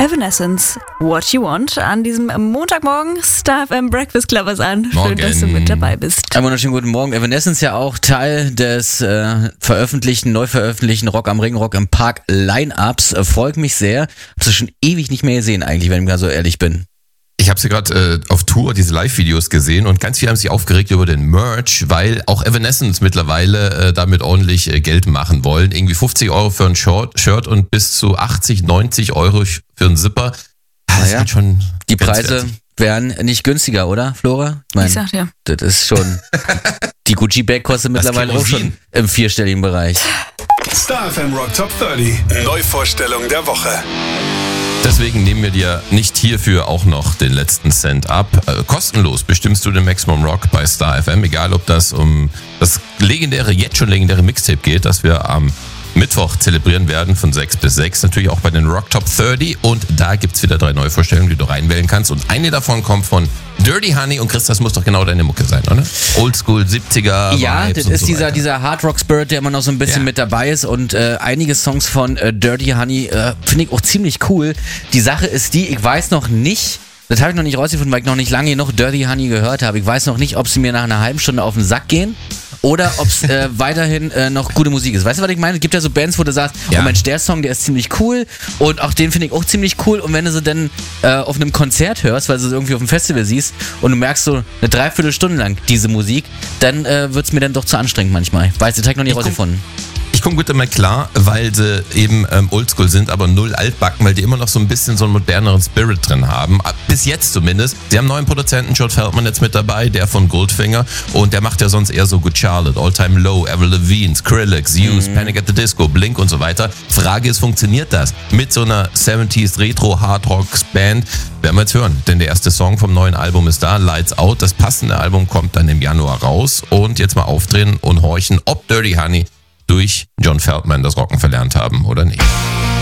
Evanescence, What You Want. An diesem Montagmorgen Star FM Breakfast Club ist an. Schön, dass du mit dabei bist. Einen wunderschönen guten Morgen. Evanescence ja auch Teil des neu veröffentlichten Rock am Ring, Rock im Park Line-Ups. Freut mich sehr. Hab's schon ewig nicht mehr gesehen eigentlich, wenn ich mal so ehrlich bin. Ich habe sie gerade auf Tour, diese Live-Videos gesehen und ganz viele haben sich aufgeregt über den Merch, weil auch Evanescence mittlerweile damit ordentlich Geld machen wollen. Irgendwie 50 Euro für ein Shirt und bis zu 80, 90 Euro für einen Zipper. Das ist halt schon die Preise wären nicht günstiger, oder, Flora? Ich sag ja. Das ist schon... Die Gucci-Bag kostet mittlerweile auch schon im vierstelligen Bereich. Star FM Rock Top 30. Neuvorstellung der Woche. Deswegen nehmen wir dir nicht hierfür auch noch den letzten Cent ab. Kostenlos bestimmst du den Maximum Rock bei Star FM, egal ob das um das jetzt schon legendäre Mixtape geht, das wir am Mittwoch zelebrieren werden von 6 bis 6. Natürlich auch bei den Rock Top 30 und da gibt's wieder 3 Neuvorstellungen, die du reinwählen kannst und eine davon kommt von Dirty Honey und Chris, das muss doch genau deine Mucke sein, oder? Oldschool 70er. Ja, Vibes das ist so dieser Hard Rock Spirit, der immer noch so ein bisschen mit dabei ist und einige Songs von Dirty Honey finde ich auch ziemlich cool. Die Sache ist die, ich weiß noch nicht, das habe ich noch nicht rausgefunden, weil ich noch nicht lange genug Dirty Honey gehört habe. Ich weiß noch nicht, ob sie mir nach einer halben Stunde auf den Sack gehen oder ob es weiterhin noch gute Musik ist. Weißt du, was ich meine? Es gibt ja so Bands, wo du sagst, oh Mensch, der Song, der ist ziemlich cool und auch den finde ich auch ziemlich cool und wenn du sie dann auf einem Konzert hörst, weil du sie irgendwie auf dem Festival siehst und du merkst so eine Dreiviertelstunde lang diese Musik, dann wird es mir dann doch zu anstrengend manchmal. Weiß, den Tag noch nicht rausgefunden. Ich komme gut damit klar, weil sie eben oldschool sind, aber null altbacken, weil die immer noch so ein bisschen so einen moderneren Spirit drin haben. Bis jetzt zumindest. Sie haben einen neuen Produzenten, Joe Feldman, jetzt mit dabei, der von Goldfinger. Und der macht ja sonst eher so Good Charlotte, All Time Low, Avril Lavigne, Skrillex, Used, Panic at the Disco, Blink und so weiter. Frage ist, funktioniert das mit so einer 70s Retro Hard Rocks Band? Werden wir jetzt hören, denn der erste Song vom neuen Album ist da, Lights Out. Das passende Album kommt dann im Januar raus. Und jetzt mal aufdrehen und horchen, ob Dirty Honey durch John Feldman das Rocken verlernt haben oder nicht.